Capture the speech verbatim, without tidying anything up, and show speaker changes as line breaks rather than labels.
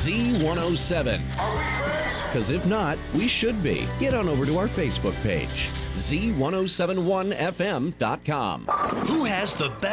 Z one oh seven. Because if not, we should be. Get on over to our Facebook page, Z one oh seven one F M dot com.
Who has the best